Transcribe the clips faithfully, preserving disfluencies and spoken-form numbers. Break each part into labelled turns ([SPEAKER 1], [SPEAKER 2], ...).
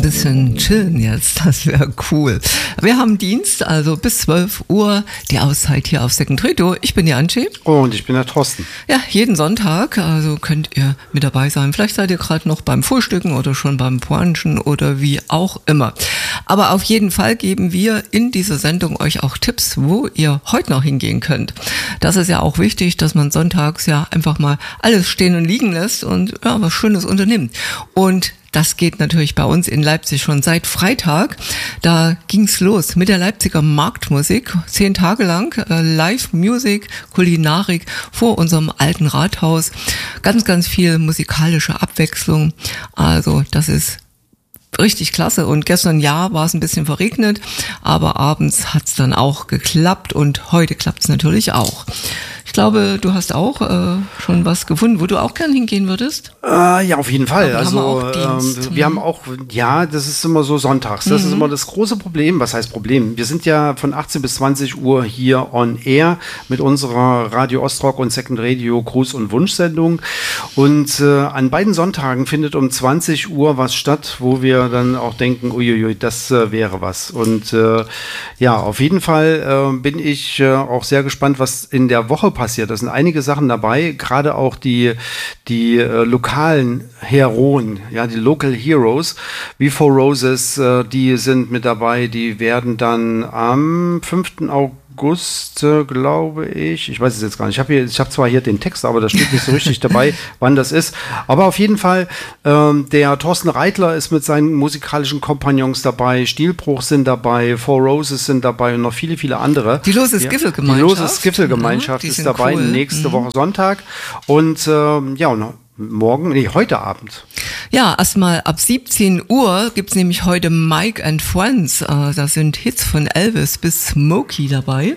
[SPEAKER 1] bisschen chillen jetzt, das wäre cool. Wir haben Dienst, also bis zwölf Uhr, die Auszeit hier auf Second Radio. Ich bin die Angie.
[SPEAKER 2] Und ich bin der Thorsten.
[SPEAKER 1] Ja, jeden Sonntag, also könnt ihr mit dabei sein. Vielleicht seid ihr gerade noch beim Frühstücken oder schon beim Brunchen oder wie auch immer. Aber auf jeden Fall geben wir in dieser Sendung euch auch Tipps, wo ihr heute noch hingehen könnt. Das ist ja auch wichtig, dass man sonntags ja einfach mal alles stehen und liegen lässt und ja, was Schönes unternimmt. Und das geht natürlich bei uns in Leipzig schon seit Freitag. Da ging's los mit der Leipziger Marktmusik. Zehn Tage lang äh, Live-Music, Kulinarik vor unserem alten Rathaus. Ganz, ganz viel musikalische Abwechslung. Also das ist richtig klasse. Und gestern, ja, war es ein bisschen verregnet, aber abends hat's dann auch geklappt und heute klappt's natürlich auch. Ich glaube, du hast auch äh, schon was gefunden, wo du auch gern hingehen würdest?
[SPEAKER 2] Äh, ja, auf jeden Fall.
[SPEAKER 1] Aber
[SPEAKER 2] also
[SPEAKER 1] haben wir, auch
[SPEAKER 2] ähm, wir haben auch, ja, das ist immer so sonntags. Das mhm. ist immer das große Problem. Was heißt Problem? Wir sind ja von achtzehn bis zwanzig Uhr hier on air mit unserer Radio Ostrock und Second Radio Gruß- und Wunschsendung. Und äh, an beiden Sonntagen findet um zwanzig Uhr was statt, wo wir dann auch denken, uiuiui, das äh, wäre was. Und äh, ja, auf jeden Fall äh, bin ich äh, auch sehr gespannt, was in der Woche passiert. Da sind einige Sachen dabei, gerade auch die, die äh, lokalen Heroen, ja, die Local Heroes, wie Four Roses, äh, die sind mit dabei, die werden dann am fünften August, äh, glaube ich, ich weiß es jetzt gar nicht, ich habe hier, ich habe zwar hier den Text, aber da steht nicht so richtig dabei, wann das ist, aber auf jeden Fall, ähm, der Thorsten Reitler ist mit seinen musikalischen Kompagnons dabei, Stilbruch sind dabei, Four Roses sind dabei und noch viele, viele andere.
[SPEAKER 1] Die Lose Skiffle-Gemeinschaft.
[SPEAKER 2] Die Lose Skiffle-Gemeinschaft
[SPEAKER 1] ja,
[SPEAKER 2] ist dabei,
[SPEAKER 1] cool.
[SPEAKER 2] nächste
[SPEAKER 1] mhm.
[SPEAKER 2] Woche Sonntag und ähm, ja, und morgen, nee, heute Abend.
[SPEAKER 1] Ja, erstmal ab siebzehn Uhr gibt's nämlich heute Mike and Friends. Äh, da sind Hits von Elvis bis Smokey dabei.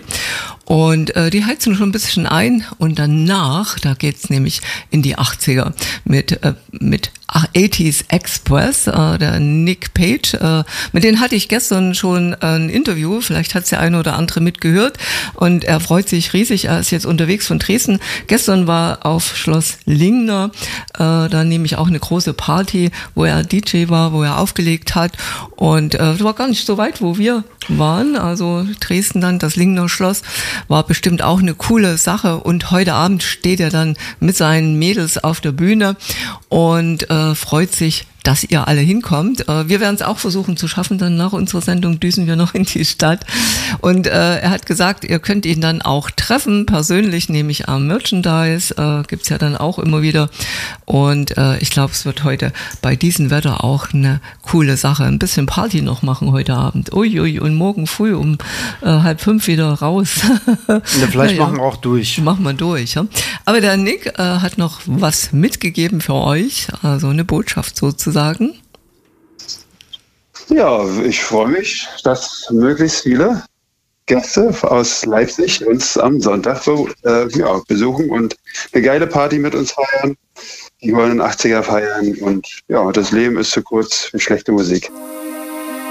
[SPEAKER 1] Und äh, die heizen schon ein bisschen ein. Und danach, da geht's nämlich in die achtziger mit, äh, mit achtziger Express, äh, der Nick Page. Äh, mit denen hatte ich gestern schon ein Interview. Vielleicht hat's der eine oder andere mitgehört. Und er freut sich riesig. Er ist jetzt unterwegs von Dresden. Gestern war auf Schloss Lingner. Äh, da nehme ich auch eine große Party, wo er D J war, wo er aufgelegt hat. Und äh, das war gar nicht so weit, wo wir waren. Also Dresden dann, das Lingner Schloss, war bestimmt auch eine coole Sache. Und heute Abend steht er dann mit seinen Mädels auf der Bühne und äh, freut sich, dass ihr alle hinkommt. Äh, wir werden es auch versuchen zu schaffen. Dann nach unserer Sendung düsen wir noch in die Stadt. Und äh, er hat gesagt, ihr könnt ihn dann auch treffen, persönlich, nämlich am Merchandise. Äh, gibt's ja dann auch immer wieder. Und äh, ich glaube, es wird heute bei diesem Wetter auch eine coole Sache. Ein bisschen Party noch machen heute Abend. Uiui, und morgen früh um äh, halb fünf wieder raus.
[SPEAKER 2] Ja, vielleicht
[SPEAKER 1] ja,
[SPEAKER 2] machen wir auch durch.
[SPEAKER 1] Machen wir durch. Ja. Aber der Nick äh, hat noch was mitgegeben für euch. Also eine Botschaft sozusagen.
[SPEAKER 3] Ja, ich freue mich, dass möglichst viele Gäste aus Leipzig uns am Sonntag so, äh, ja, besuchen und eine geile Party mit uns feiern. Die wollen achtziger feiern und ja, das Leben ist zu kurz für schlechte Musik.